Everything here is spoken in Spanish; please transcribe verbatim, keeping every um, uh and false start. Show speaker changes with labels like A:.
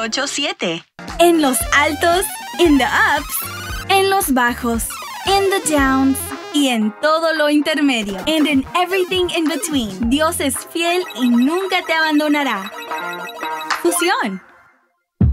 A: ocho siete.
B: En los altos, in the ups, en los bajos, in the downs y en todo lo intermedio. And in everything in between. Dios es fiel y nunca te abandonará. Fusión.